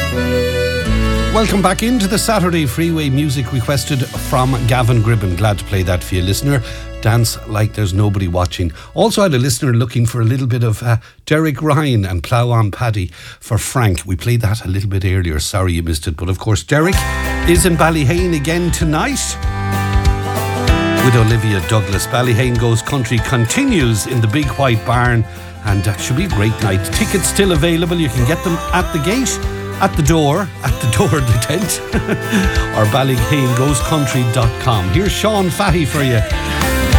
Welcome back into the Saturday Freeway music requested from Gavin Gribben. Glad to play that for you, listener. Dance Like There's Nobody Watching. Also had a listener looking for a little bit of Derek Ryan and Plough on Paddy for Frank. We played that a little bit earlier. Sorry you missed it. But of course, Derek is in Ballyhane again tonight with Olivia Douglas. Ballyhane Goes Country continues in the Big White Barn, and should be a great night. Tickets still available. You can get them at the gate, at the door of the tent, or ballyhanegoescountry.com. Here's Sean Fahey for you.